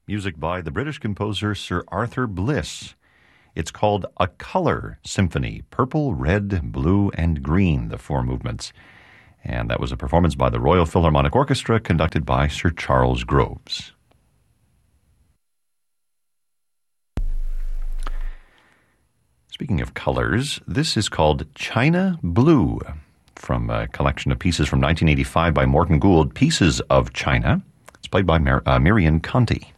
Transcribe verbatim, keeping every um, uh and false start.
music by the British composer Sir Arthur Bliss. It's called A Color Symphony, purple, red, blue, and green, the four movements. And that was a performance by the Royal Philharmonic Orchestra conducted by Sir Charles Groves. Speaking of colors, this is called China Blue, from a collection of pieces from nineteen eighty-five by Morton Gould, Pieces of China. It's played by Mar- uh, Marion Conti.